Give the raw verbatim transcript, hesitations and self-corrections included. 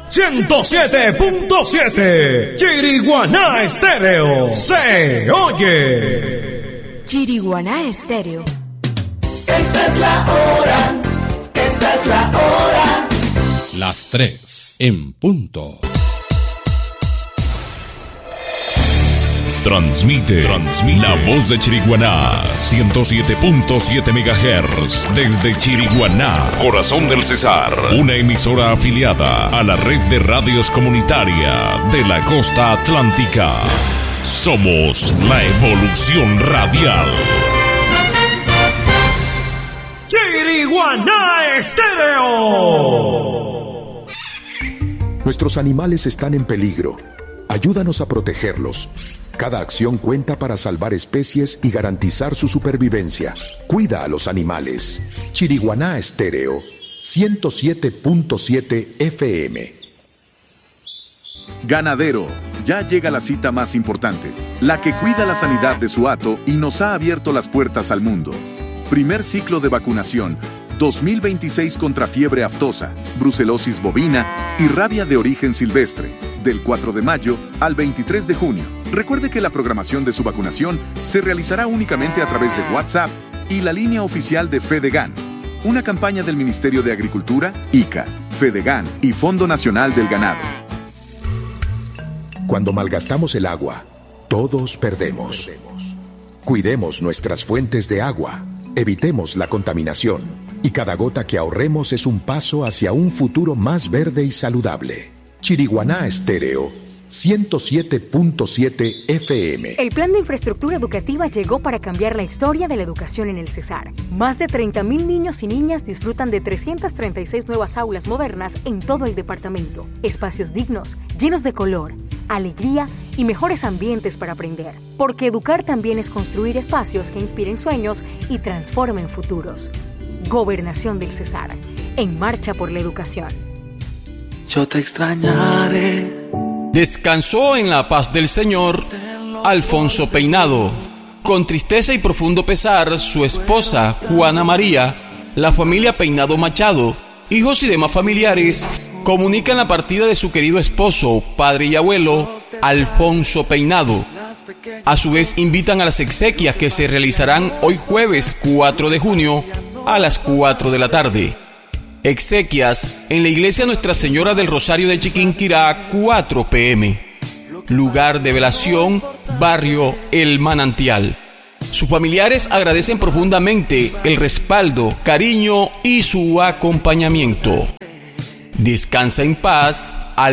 ciento siete punto siete Chiriguaná Estéreo se oye. Chiriguaná Estéreo. Esta es la hora, esta es la hora. Las tres en punto. Transmite, transmite la voz de Chiriguaná, ciento siete punto siete megahertz, desde Chiriguaná, corazón del Cesar, una emisora afiliada a la red de radios comunitaria de la costa atlántica. Somos la evolución radial. Chiriguaná Estéreo. Nuestros animales están en peligro. Ayúdanos a protegerlos. Cada acción cuenta para salvar especies y garantizar su supervivencia. Cuida a los animales. Chiriguaná Estéreo, ciento siete punto siete F M. Ganadero, ya llega la cita más importante, la que cuida la sanidad de su hato y nos ha abierto las puertas al mundo. Primer ciclo de vacunación dos mil veintiséis contra fiebre aftosa, brucelosis bovina y rabia de origen silvestre, del cuatro de mayo al veintitrés de junio. Recuerde que la programación de su vacunación se realizará únicamente a través de WhatsApp y la línea oficial de FEDEGAN, una campaña del Ministerio de Agricultura, I C A, FEDEGAN y Fondo Nacional del Ganado. Cuando malgastamos el agua, todos perdemos. Cuidemos nuestras fuentes de agua, evitemos la contaminación, y cada gota que ahorremos es un paso hacia un futuro más verde y saludable. Chiriguaná Estéreo, ciento siete punto siete F M. El Plan de Infraestructura Educativa llegó para cambiar la historia de la educación en el Cesar. Más de treinta mil niños y niñas disfrutan de trescientas treinta y seis nuevas aulas modernas en todo el departamento. Espacios dignos, llenos de color, alegría y mejores ambientes para aprender. Porque educar también es construir espacios que inspiren sueños y transformen futuros. Gobernación del Cesar, en marcha por la educación. Yo te extrañaré. Descansó en la paz del Señor Alfonso Peinado. Con tristeza y profundo pesar, su esposa, Juana María, la familia Peinado Machado, hijos y demás familiares, comunican la partida de su querido esposo, padre y abuelo, Alfonso Peinado. A su vez, invitan a las exequias que se realizarán hoy jueves cuatro de junio a las cuatro de la tarde. Exequias en la iglesia Nuestra Señora del Rosario de Chiquinquirá, cuatro p m Lugar de velación, barrio El Manantial. Sus familiares agradecen profundamente el respaldo, cariño y su acompañamiento. Descansa en paz,